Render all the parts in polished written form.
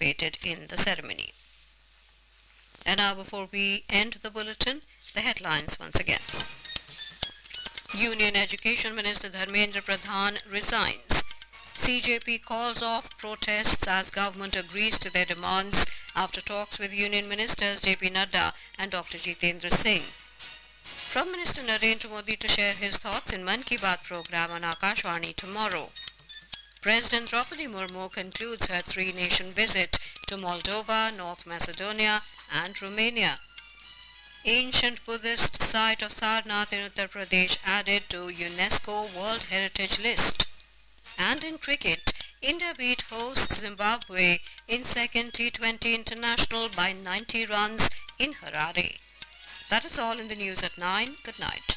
participated in the ceremony. And now, before we end the bulletin, the headlines once again. Union Education Minister Dharmendra Pradhan resigns. CJP calls off protests as government agrees to their demands after talks with Union Ministers JP Nadda and Dr. Jitendra Singh. From Minister Narendra Modi to share his thoughts in Mann Ki Baat program on Akashvani tomorrow. President Draupadi Murmu concludes her three-nation visit to Moldova, North Macedonia and Romania. Ancient Buddhist site of Sarnath in Uttar Pradesh added to UNESCO World Heritage List. And in cricket, India beat host Zimbabwe in second T20 International by 90 runs in Harare. That is all in the news at 9. Good night.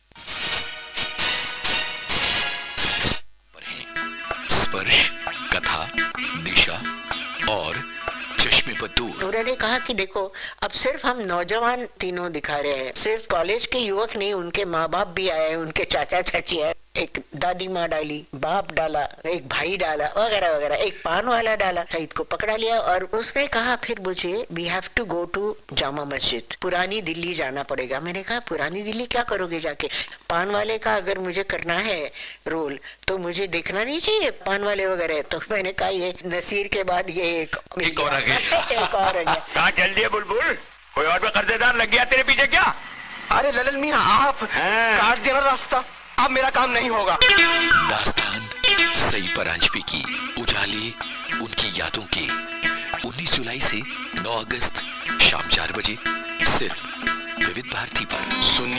स्पर्श, कथा, दिशा और चश्मे पर दूर। उन्होंने कहा कि देखो, अब सिर्फ हम नौजवान तीनों दिखा रहे हैं, सिर्फ कॉलेज के युवक नहीं, उनके माँ बाप भी आए, उनके चाचा चाची आए, एक दादी माँ डाली, बाप डाला, एक भाई डाला, वगैरह वगैरह, एक पान वाला डाला, सईद को पकड़ा लिया और उसने कहा फिर मुझे we have to go to Jama Masjid, पुरानी दिल्ली जाना पड़ेगा। मैंने कहा पुरानी दिल्ली क्या करोगे जाके? पान वाले का अगर मुझे करना है रोल तो मुझे देखना नहीं चाहिए पान वाले वगैरह। तो मैंने कहा ये नसीर के बाद ये एक और आ गया। एक और आ गया। कहाँ चल दिए बुलबुल? कोई और भी कर्जेदार लग गया तेरे पीछे क्या? अरे ललन मियां, आप काट देना रास्ता, अब मेरा काम नहीं होगा। दास्तान सई परांजपे की उजाले उनकी यादों के 19 जुलाई से 9 अगस्त शाम 4 बजे सिर्फ विविध भारती पर।